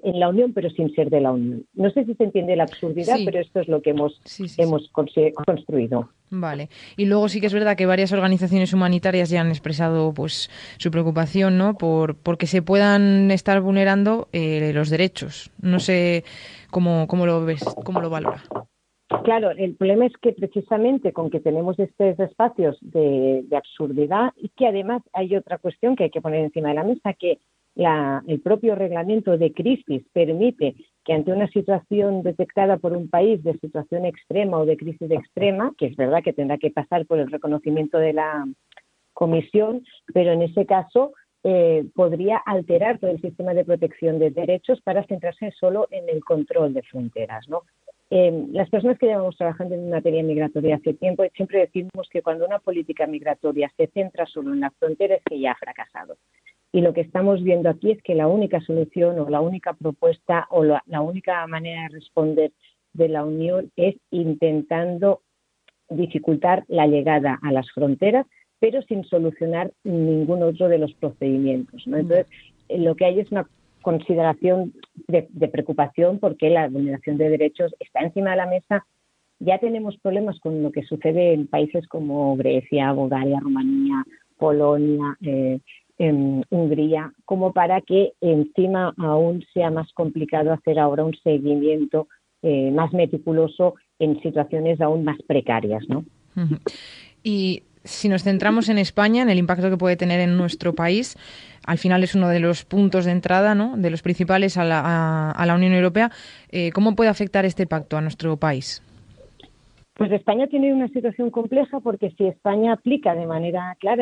en la Unión, pero sin ser de la Unión. No sé si se entiende la absurdidad, Sí, pero esto es lo que sí. hemos construido. Vale. Y luego sí que es verdad que varias organizaciones humanitarias ya han expresado pues su preocupación, ¿no? Porque se puedan estar vulnerando los derechos. No sé cómo lo ves, cómo lo valora. Claro, el problema es que precisamente con que tenemos estos espacios de absurdidad y que además hay otra cuestión que hay que poner encima de la mesa, que el propio reglamento de crisis permite que ante una situación detectada por un país de situación extrema o de crisis extrema, que es verdad que tendrá que pasar por el reconocimiento de la Comisión, pero en ese caso podría alterar todo el sistema de protección de derechos para centrarse solo en el control de fronteras, ¿no? Las personas que llevamos trabajando en materia migratoria hace tiempo siempre decimos que cuando una política migratoria se centra solo en la frontera es que ya ha fracasado. Y lo que estamos viendo aquí es que la única solución o la única propuesta o la única manera de responder de la Unión es intentando dificultar la llegada a las fronteras, pero sin solucionar ningún otro de los procedimientos, ¿no? Entonces, lo que hay es una consideración de preocupación porque la vulneración de derechos está encima de la mesa. Ya tenemos problemas con lo que sucede en países como Grecia, Bulgaria, Rumanía, Polonia, Hungría, como para que encima aún sea más complicado hacer ahora un seguimiento más meticuloso en situaciones aún más precarias, ¿no? Y si nos centramos en España, en el impacto que puede tener en nuestro país, al final es uno de los puntos de entrada, ¿no?, de los principales a la Unión Europea. ¿Cómo puede afectar este pacto a nuestro país? Pues España tiene una situación compleja porque si España aplica de manera clara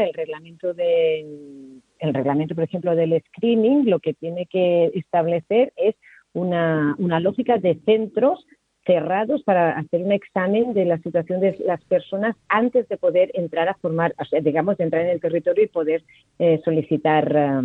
el reglamento, por ejemplo, del screening, lo que tiene que establecer es una lógica de centros cerrados para hacer un examen de la situación de las personas antes de poder entrar a formar, o sea, digamos, de entrar en el territorio y poder solicitar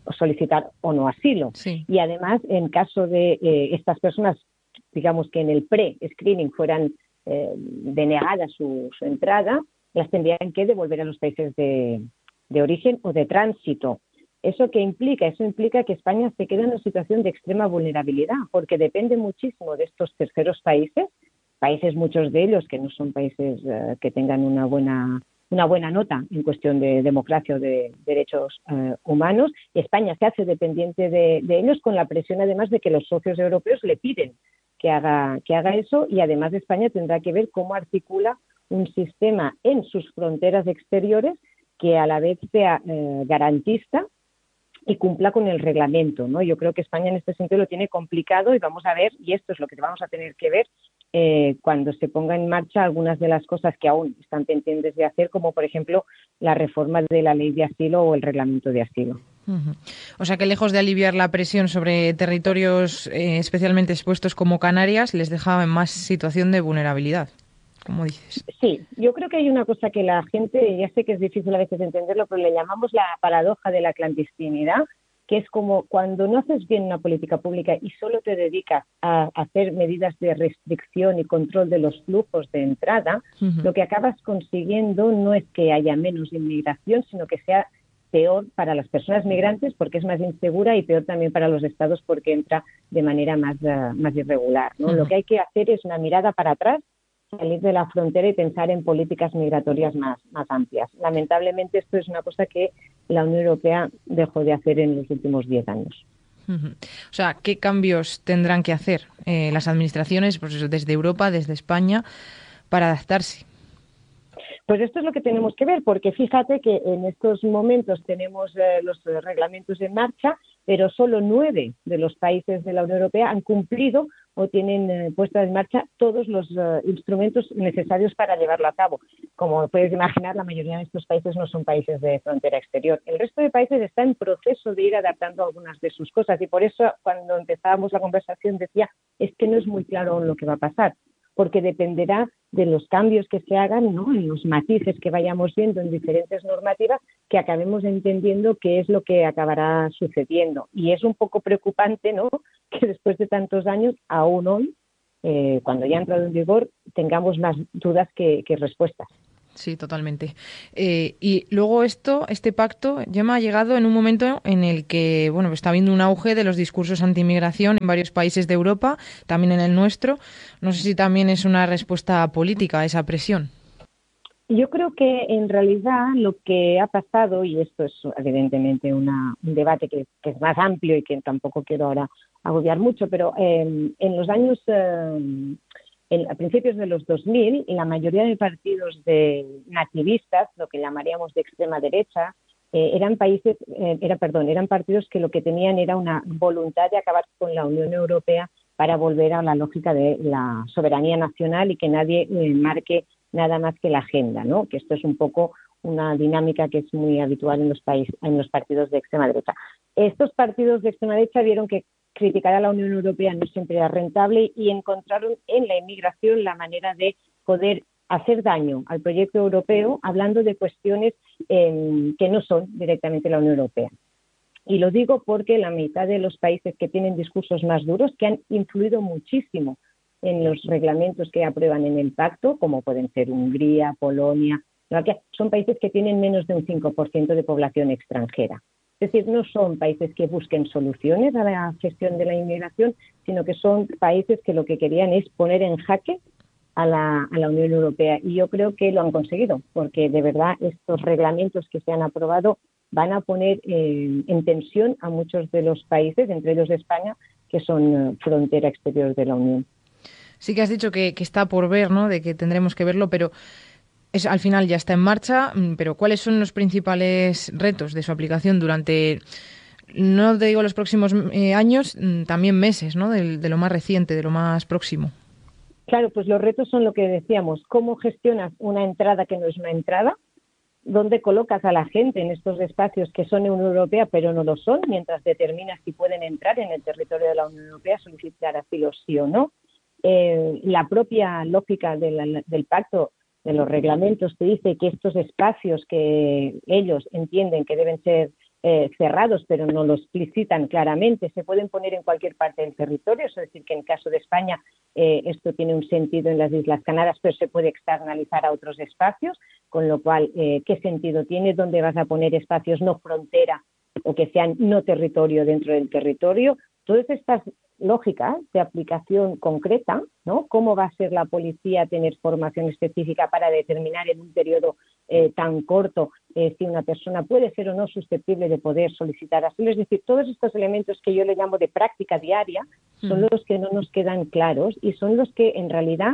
o no asilo. Sí. Y además, en caso de estas personas, digamos que en el pre-screening fueran denegada su entrada, las tendrían que devolver a los países de origen o de tránsito. ¿Eso qué implica? Eso implica que España se queda en una situación de extrema vulnerabilidad, porque depende muchísimo de estos terceros países muchos de ellos que no son países que tengan una buena nota en cuestión de democracia o de derechos humanos. España se hace dependiente de ellos con la presión además de que los socios europeos le piden que haga eso, y además España tendrá que ver cómo articula un sistema en sus fronteras exteriores que a la vez sea garantista y cumpla con el reglamento, ¿no? Yo creo que España en este sentido lo tiene complicado y vamos a ver, y esto es lo que vamos a tener que ver cuando se ponga en marcha algunas de las cosas que aún están pendientes de hacer, como por ejemplo la reforma de la ley de asilo o el reglamento de asilo. Uh-huh. O sea que lejos de aliviar la presión sobre territorios especialmente expuestos como Canarias, les deja en más situación de vulnerabilidad, como dices. Sí, yo creo que hay una cosa que la gente, ya sé que es difícil a veces entenderlo, pero le llamamos la paradoja de la clandestinidad, que es como cuando no haces bien una política pública y solo te dedicas a hacer medidas de restricción y control de los flujos de entrada, lo que acabas consiguiendo no es que haya menos inmigración, sino que sea peor para las personas migrantes porque es más insegura y peor también para los estados porque entra de manera más irregular, ¿no? Lo que hay que hacer es una mirada para atrás, salir de la frontera y pensar en políticas migratorias más amplias. Lamentablemente esto es una cosa que la Unión Europea dejó de hacer en los últimos 10 años. O sea, ¿qué cambios tendrán que hacer las administraciones, pues eso, desde Europa, desde España, para adaptarse? Pues esto es lo que tenemos que ver, porque fíjate que en estos momentos tenemos los reglamentos en marcha, pero solo 9 de los países de la Unión Europea han cumplido o tienen puestas en marcha todos los instrumentos necesarios para llevarlo a cabo. Como puedes imaginar, la mayoría de estos países no son países de frontera exterior. El resto de países está en proceso de ir adaptando algunas de sus cosas y por eso cuando empezábamos la conversación decía, es que no es muy claro lo que va a pasar, porque dependerá de los cambios que se hagan, ¿no?, en los matices que vayamos viendo en diferentes normativas, que acabemos entendiendo qué es lo que acabará sucediendo. Y es un poco preocupante, ¿no?, que después de tantos años, aún hoy, cuando ya ha entrado en vigor, tengamos más dudas que respuestas. Sí, totalmente. Y luego este pacto, Gemma, ha llegado en un momento en el que, bueno, está habiendo un auge de los discursos anti-inmigración en varios países de Europa, también en el nuestro. No sé si también es una respuesta política a esa presión. Yo creo que en realidad lo que ha pasado, y esto es evidentemente un debate que es más amplio y que tampoco quiero ahora agobiar mucho, pero en los años, a principios de los 2000, la mayoría de partidos de nativistas, lo que llamaríamos de extrema derecha, eran partidos que lo que tenían era una voluntad de acabar con la Unión Europea para volver a la lógica de la soberanía nacional y que nadie marque nada más que la agenda, ¿no? Que esto es un poco una dinámica que es muy habitual en los partidos de extrema derecha. Estos partidos de extrema derecha vieron que criticar a la Unión Europea no siempre era rentable y encontraron en la inmigración la manera de poder hacer daño al proyecto europeo hablando de cuestiones que no son directamente la Unión Europea. Y lo digo porque la mitad de los países que tienen discursos más duros, que han influido muchísimo en los reglamentos que aprueban en el pacto, como pueden ser Hungría, Polonia, Eslovaquia, son países que tienen menos de un 5% de población extranjera. Es decir, no son países que busquen soluciones a la gestión de la inmigración, sino que son países que lo que querían es poner en jaque a la Unión Europea. Y yo creo que lo han conseguido, porque de verdad estos reglamentos que se han aprobado van a poner en tensión a muchos de los países, entre ellos España, que son frontera exterior de la Unión. Sí que has dicho que está por ver, ¿no? De que tendremos que verlo, pero al final ya está en marcha. Pero ¿cuáles son los principales retos de su aplicación durante, no te digo los próximos años, también meses, ¿no? De lo más reciente, de lo más próximo? Claro, pues los retos son lo que decíamos, cómo gestionas una entrada que no es una entrada, dónde colocas a la gente en estos espacios que son Unión Europea pero no lo son, mientras determinas si pueden entrar en el territorio de la Unión Europea, solicitar asilo sí o no. La propia lógica del pacto, de los reglamentos, te dice que estos espacios que ellos entienden que deben ser cerrados, pero no lo explicitan claramente, se pueden poner en cualquier parte del territorio, es decir, que en el caso de España esto tiene un sentido en las Islas Canarias, pero se puede externalizar a otros espacios, con lo cual, ¿qué sentido tiene? ¿Dónde vas a poner espacios no frontera o que sean no territorio dentro del territorio? Todas estas lógicas de aplicación concreta, ¿no? ¿Cómo va a ser la policía tener formación específica para determinar en un periodo tan corto si una persona puede ser o no susceptible de poder solicitar asilo? Es decir, todos estos elementos que yo le llamo de práctica diaria son los que no nos quedan claros y son los que en realidad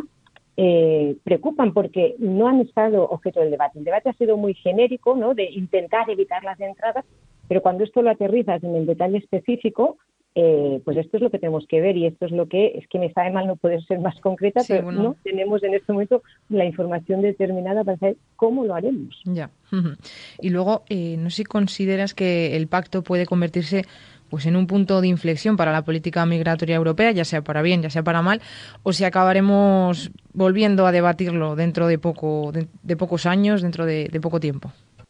preocupan porque no han estado objeto del debate. El debate ha sido muy genérico, ¿no? De intentar evitar las entradas, pero cuando esto lo aterrizas en el detalle específico, pues esto es lo que tenemos que ver y esto es lo que me sabe mal no poder ser más concreta, Sí, pero bueno. no tenemos en este momento la información determinada para saber cómo lo haremos. Ya. Y luego, no sé si consideras que el pacto puede convertirse pues en un punto de inflexión para la política migratoria europea, ya sea para bien, ya sea para mal, o si acabaremos volviendo a debatirlo dentro de pocos años, dentro de poco tiempo.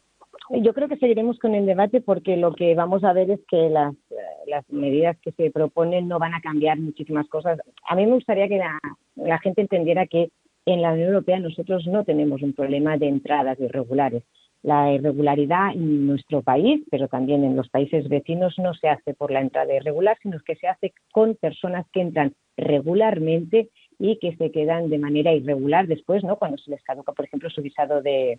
Yo creo que seguiremos con el debate porque lo que vamos a ver es que las medidas que se proponen no van a cambiar muchísimas cosas. A mí me gustaría que la gente entendiera que en la Unión Europea nosotros no tenemos un problema de entradas irregulares. La irregularidad en nuestro país, pero también en los países vecinos, no se hace por la entrada irregular, sino que se hace con personas que entran regularmente y que se quedan de manera irregular después, ¿no? Cuando se les caduca, por ejemplo, su visado de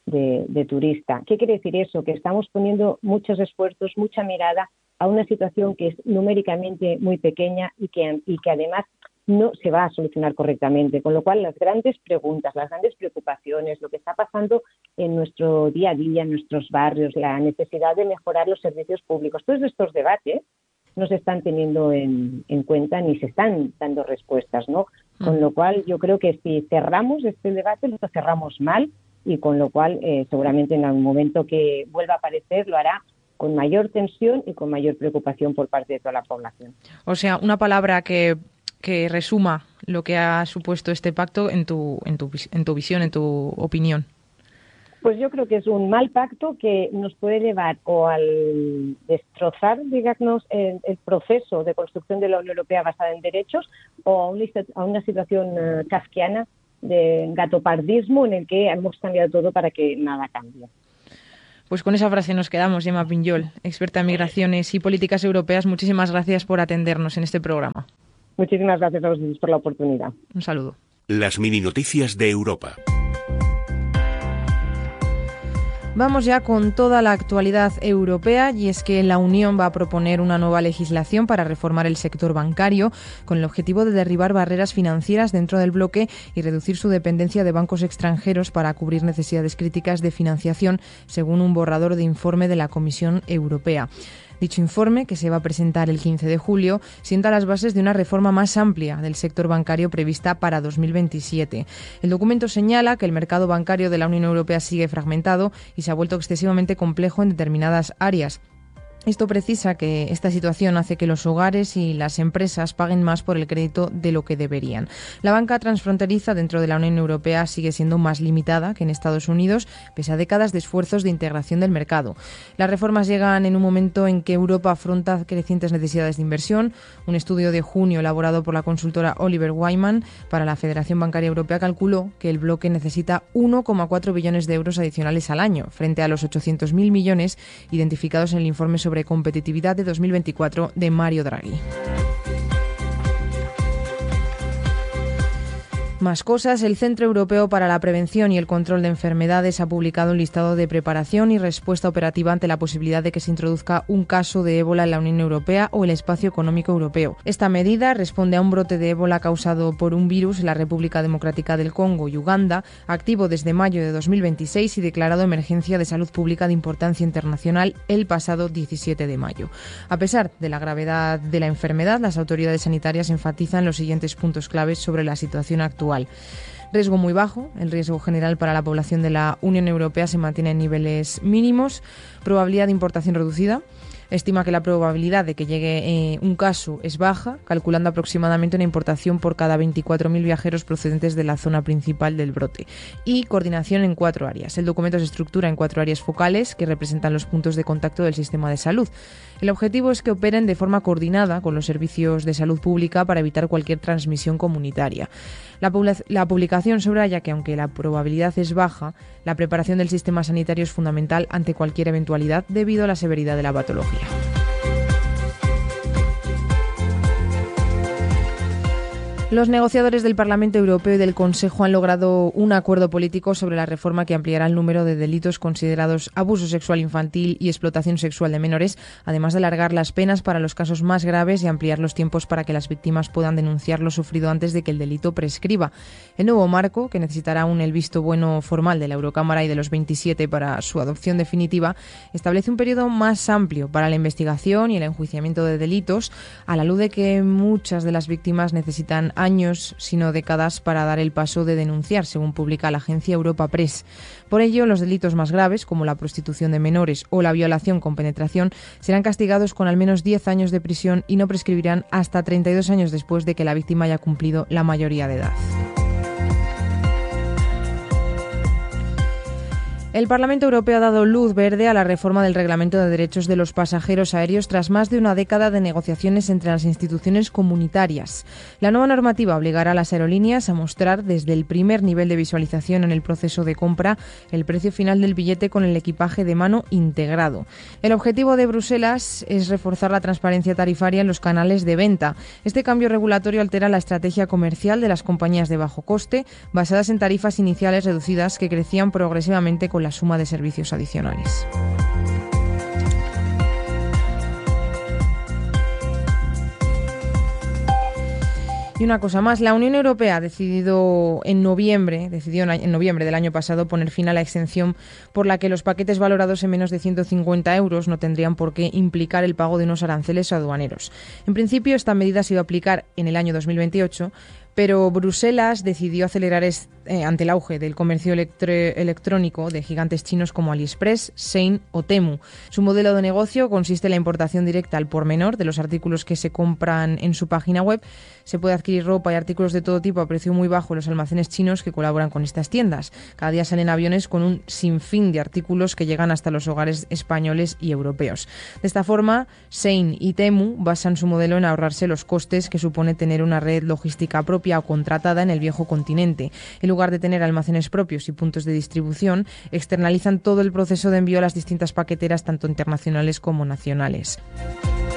turista. ¿Qué quiere decir eso? Que estamos poniendo muchos esfuerzos, mucha mirada a una situación que es numéricamente muy pequeña y que además no se va a solucionar correctamente. Con lo cual, las grandes preguntas, las grandes preocupaciones, lo que está pasando en nuestro día a día, en nuestros barrios, la necesidad de mejorar los servicios públicos, todos estos debates no se están teniendo en cuenta ni se están dando respuestas, ¿no? Con lo cual, yo creo que si cerramos este debate, lo cerramos mal y con lo cual seguramente en algún momento que vuelva a aparecer lo hará con mayor tensión y con mayor preocupación por parte de toda la población. O sea, una palabra que resuma lo que ha supuesto este pacto en tu visión, en tu opinión. Pues yo creo que es un mal pacto que nos puede llevar o al destrozar, digamos, el proceso de construcción de la Unión Europea basada en derechos o a una situación kafkiana gatopardismo en el que hemos cambiado todo para que nada cambie. Pues con esa frase nos quedamos, Gemma Pinjol, experta en migraciones y políticas europeas. Muchísimas gracias por atendernos en este programa. Muchísimas gracias a vosotros por la oportunidad. Un saludo. Las mini noticias de Europa. Vamos ya con toda la actualidad europea, y es que la Unión va a proponer una nueva legislación para reformar el sector bancario con el objetivo de derribar barreras financieras dentro del bloque y reducir su dependencia de bancos extranjeros para cubrir necesidades críticas de financiación, según un borrador de informe de la Comisión Europea. Dicho informe, que se va a presentar el 15 de julio, sienta las bases de una reforma más amplia del sector bancario prevista para 2027. El documento señala que el mercado bancario de la Unión Europea sigue fragmentado y se ha vuelto excesivamente complejo en determinadas áreas. Esto precisa que esta situación hace que los hogares y las empresas paguen más por el crédito de lo que deberían. La banca transfronteriza dentro de la Unión Europea sigue siendo más limitada que en Estados Unidos, pese a décadas de esfuerzos de integración del mercado. Las reformas llegan en un momento en que Europa afronta crecientes necesidades de inversión. Un estudio de junio elaborado por la consultora Oliver Wyman para la Federación Bancaria Europea calculó que el bloque necesita 1,4 billones de euros adicionales al año, frente a los 800.000 millones identificados en el informe sobre competitividad de 2024 de Mario Draghi. Más cosas. El Centro Europeo para la Prevención y el Control de Enfermedades ha publicado un listado de preparación y respuesta operativa ante la posibilidad de que se introduzca un caso de ébola en la Unión Europea o el Espacio Económico Europeo. Esta medida responde a un brote de ébola causado por un virus en la República Democrática del Congo y Uganda, activo desde mayo de 2026 y declarado emergencia de salud pública de importancia internacional el pasado 17 de mayo. A pesar de la gravedad de la enfermedad, las autoridades sanitarias enfatizan los siguientes puntos claves sobre la situación actual. Riesgo muy bajo. El riesgo general para la población de la Unión Europea se mantiene en niveles mínimos. Probabilidad de importación reducida. Estima que la probabilidad de que llegue un caso es baja, calculando aproximadamente una importación por cada 24.000 viajeros procedentes de la zona principal del brote. Y coordinación en 4 áreas. El documento se estructura en 4 áreas focales que representan los puntos de contacto del sistema de salud. El objetivo es que operen de forma coordinada con los servicios de salud pública para evitar cualquier transmisión comunitaria. La publicación subraya que, aunque la probabilidad es baja, la preparación del sistema sanitario es fundamental ante cualquier eventualidad debido a la severidad de la patología. Los negociadores del Parlamento Europeo y del Consejo han logrado un acuerdo político sobre la reforma que ampliará el número de delitos considerados abuso sexual infantil y explotación sexual de menores, además de alargar las penas para los casos más graves y ampliar los tiempos para que las víctimas puedan denunciar lo sufrido antes de que el delito prescriba. El nuevo marco, que necesitará aún el visto bueno formal de la Eurocámara y de los 27 para su adopción definitiva, establece un periodo más amplio para la investigación y el enjuiciamiento de delitos, a la luz de que muchas de las víctimas necesitan años, sino décadas, para dar el paso de denunciar, según publica la agencia Europa Press. Por ello, los delitos más graves, como la prostitución de menores o la violación con penetración, serán castigados con al menos 10 años de prisión y no prescribirán hasta 32 años después de que la víctima haya cumplido la mayoría de edad. El Parlamento Europeo ha dado luz verde a la reforma del Reglamento de Derechos de los Pasajeros Aéreos tras más de una década de negociaciones entre las instituciones comunitarias. La nueva normativa obligará a las aerolíneas a mostrar desde el primer nivel de visualización en el proceso de compra el precio final del billete con el equipaje de mano integrado. El objetivo de Bruselas es reforzar la transparencia tarifaria en los canales de venta. Este cambio regulatorio altera la estrategia comercial de las compañías de bajo coste, basadas en tarifas iniciales reducidas que crecían progresivamente con la suma de servicios adicionales. Y una cosa más, la Unión Europea decidió en noviembre del año pasado poner fin a la exención por la que los paquetes valorados en menos de 150 euros no tendrían por qué implicar el pago de unos aranceles aduaneros. En principio, esta medida se iba a aplicar en el año 2028, pero Bruselas decidió acelerar ante el auge del comercio electrónico de gigantes chinos como AliExpress, Shein o Temu. Su modelo de negocio consiste en la importación directa al por menor de los artículos que se compran en su página web. Se puede adquirir ropa y artículos de todo tipo a precio muy bajo en los almacenes chinos que colaboran con estas tiendas. Cada día salen aviones con un sinfín de artículos que llegan hasta los hogares españoles y europeos. De esta forma, Shein y Temu basan su modelo en ahorrarse los costes que supone tener una red logística propia propia o contratada en el viejo continente. En lugar de tener almacenes propios y puntos de distribución, externalizan todo el proceso de envío a las distintas paqueteras, tanto internacionales como nacionales.